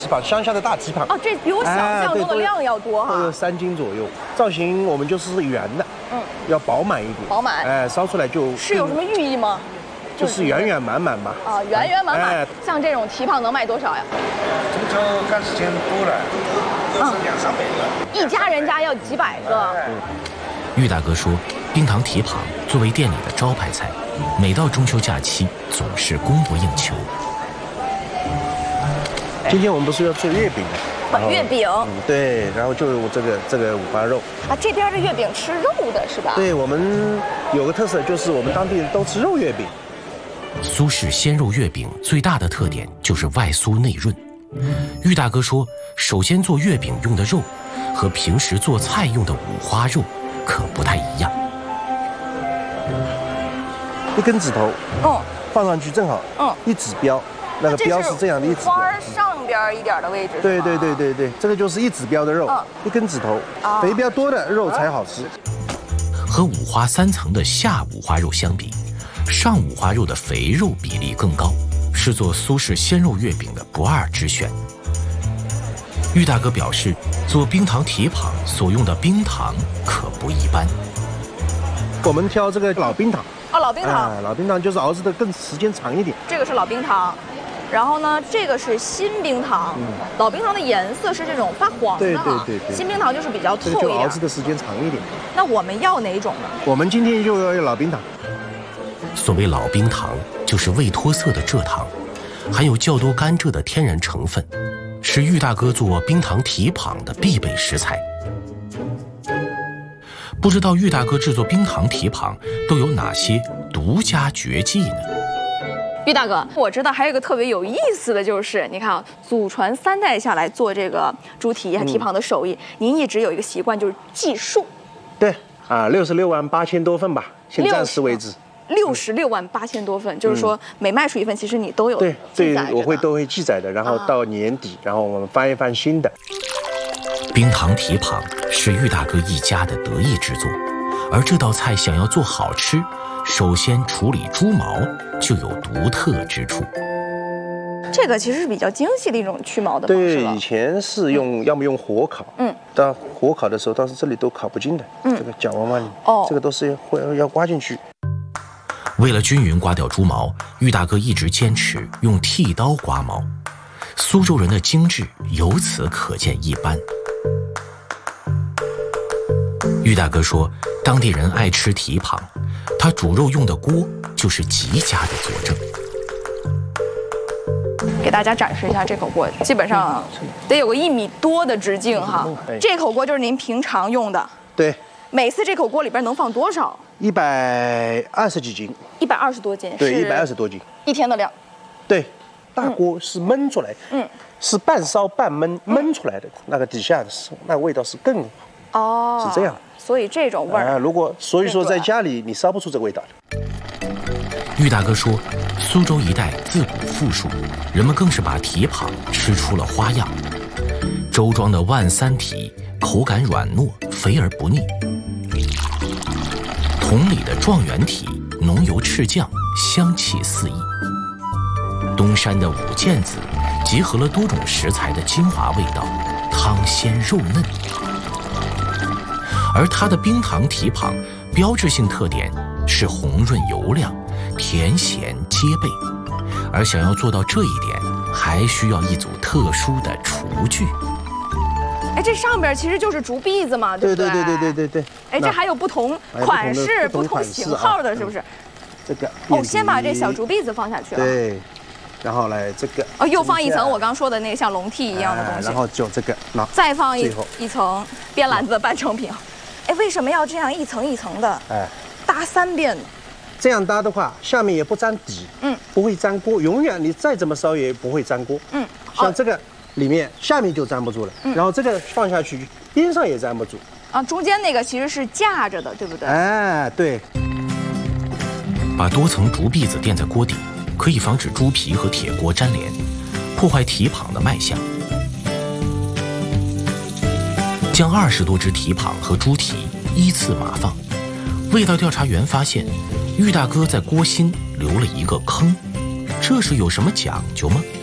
膀，乡下的大蹄膀。 哦，这比我想象中的量要多哈。 都有3斤左右。造型我们就是圆的，要饱满一点。 饱满。 烧出来就是有什么寓意吗？ 就是圆圆满满吧。 啊，圆圆满满。像这种蹄膀能卖多少呀？ 中秋赶时间多了，要是200-300个。 一家人家要几百个。 玉大哥说，冰糖蹄膀作为店里的招牌菜，每到中秋假期总是供不应求。 今天我们不是要做月饼吗？月饼。 对，然后就有这个五花肉。 啊，这边的月饼吃肉的是吧？ 对，我们有个特色就是我们当地人都吃肉月饼。 苏式鲜肉月饼最大的特点就是外酥内润。玉大哥说，首先做月饼用的肉和平时做菜用的五花肉可不太一样。 1根指头，放上去正好，一指标，那个标是这样的一指标。 花上边一点的位置。 对，这个就是一指标的肉，1根指头，肥膘多的肉才好吃。 和五花3层的下五花肉相比，上五花肉的肥肉比例更高，是做苏式鲜肉月饼的不二之选。玉大哥表示，做冰糖蹄膀所用的冰糖可不一般。 我们挑这个老冰糖。 老冰糖。 老冰糖就是熬制的更时间长一点。 这个是老冰糖，然后呢，这个是新冰糖。老冰糖的颜色是这种发黄的哈。对。新冰糖就是比较透一点。 就熬制的时间长一点。 那我们要哪种呢？ 我们今天就要老冰糖。 所谓老冰糖，就是未脱色的蔗糖，含有较多甘蔗的天然成分，是玉大哥做冰糖蹄膀的必备食材。不知道玉大哥制作冰糖蹄膀都有哪些独家绝技呢？ 玉大哥，我知道还有一个特别有意思的就是，你看啊，祖传3代下来做这个猪蹄蹄膀的手艺，您一直有一个习惯就是计数。 对，66万8千多份吧，现暂时为止。 66万8千多份，就是说每卖出一份，其实你都有对，我都会记载的，然后到年底，然后我们翻一翻新的。 冰糖蹄膀是玉大哥一家的得意之作，而这道菜想要做好吃，首先处理猪毛就有独特之处。 这个其实是比较精细的一种去毛的方式了。 对，以前是要么用火烤，到火烤的时候，当时这里都烤不进的，这个脚往里，这个都是要刮进去。 为了均匀刮掉猪毛，玉大哥一直坚持用剃刀刮毛。苏州人的精致由此可见一斑。玉大哥说，当地人爱吃蹄膀，他煮肉用的锅就是极佳的佐证。 给大家展示一下这口锅，基本上得有个1米多的直径哈。这口锅就是您平常用的。对。每次这口锅里边能放多少 ？120几斤。 120多斤。 对，120多斤。 一天的量。对， 大锅是焖出来的，是半烧半焖出来的，那个底下的那味道是更好。是这样。 所以这种味儿所以说在家里你烧不出这个味道的。 玉大哥说，苏州一带自古富庶，人们更是把蹄膀吃出了花样。周庄的万三蹄口感软糯，肥而不腻。同里的状元蹄浓油赤酱，香气四溢。东山的五件子结合了多种食材的精华味道，汤鲜肉嫩。而它的冰糖蹄膀标志性特点是红润油亮，甜咸皆备。而想要做到这一点，还需要一组特殊的厨具。 这上边其实就是竹篦子嘛，对不对？对。这还有不同款式、不同型号的，是不是？ 这个先把这小竹篦子放下去了。 对。然后来这个又放一层我刚说的那个像笼屉一样的东西。 然后就这个， 再放一层编篮子的半成品。为什么要这样一层一层的？搭3遍呢？ 这样搭的话，下面也不沾底，不会粘锅，永远你再怎么烧也不会粘锅。像这个里面下面就粘不住了，然后这个放下去边上也粘不住。 中间那个其实是架着的，对不对？ 对。 把多层竹篦子垫在锅底，可以防止猪皮和铁锅粘连，破坏蹄膀的卖相。将20多只蹄膀和猪蹄依次码放。味道调查员发现，玉大哥在锅心留了一个坑，这是有什么讲究吗？